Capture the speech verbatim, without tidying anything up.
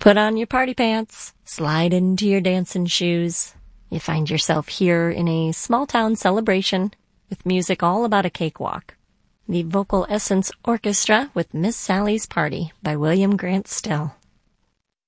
Put on your party pants, slide into your dancing shoes. You find yourself here in a small-town celebration with music all about a cakewalk. The Vocal Essence Orchestra with Miss Sally's Party by William Grant Still.